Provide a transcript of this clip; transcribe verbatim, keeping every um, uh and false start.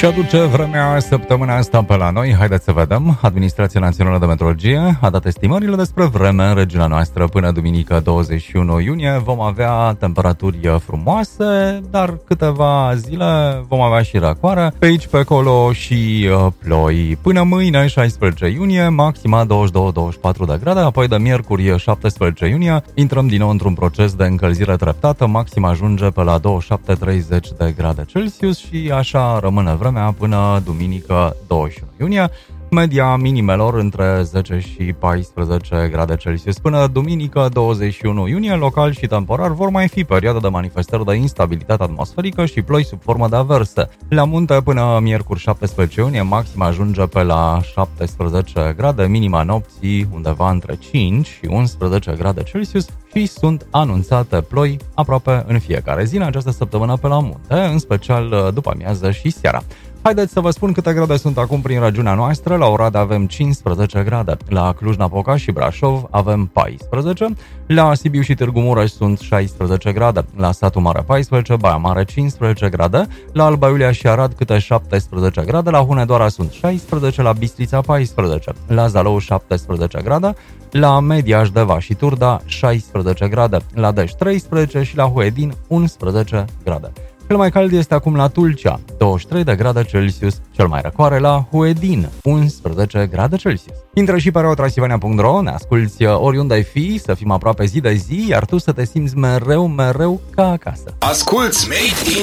Ce aduce vremea săptămâna asta pe la noi? Haideți să vedem. Administrația Națională de Meteorologie a dat estimările despre vreme în regiunea noastră. Până duminică douăzeci și unu iunie vom avea temperaturi frumoase, dar câteva zile vom avea și răcoare, pe aici, pe acolo și uh, ploi. Până mâine, șaisprezece iunie, maxima douăzeci și doi douăzeci și patru de grade, apoi de miercuri, șaptesprezece iunie, intrăm din nou într-un proces de încălzire treptată, maxima ajunge pe la douăzeci și șapte treizeci de grade Celsius și așa rămâne vremea până duminică douăzeci și unu iunie, media minimelor între zece și paisprezece grade Celsius. Până duminică douăzeci și unu iunie, local și temporar vor mai fi perioade de manifestări de instabilitate atmosferică și ploi sub formă de averse. La munte până miercuri șaptesprezece iunie, maxima ajunge pe la șaptesprezece grade, minima nopții undeva între cinci și unsprezece grade Celsius și sunt anunțate ploi aproape în fiecare zi în această săptămână pe la munte, în special după amiază și seara. Haideți să vă spun câte grade sunt acum prin regiunea noastră. La Oradea avem cincisprezece grade, la Cluj-Napoca și Brașov avem paisprezece, la Sibiu și Târgu Mureș sunt șaisprezece grade, la Satu Mare paisprezece, Baia Mare cincisprezece grade, la Alba Iulia și Arad câte șaptesprezece grade, la Hunedoara sunt șaisprezece, la Bistrița paisprezece, la Zalău șaptesprezece grade, la Mediaș, Deva și Turda șaisprezece grade, la Deș treisprezece și la Huedin unsprezece grade. Cel mai cald este acum la Tulcea, douăzeci și trei de grade Celsius, cel mai răcoare la Huedin, unsprezece grade Celsius. Intră și pe reotransivania punct ro, ne asculți oriunde ai fi, să fim aproape zi de zi, iar tu să te simți mereu, mereu ca acasă. Asculți Made in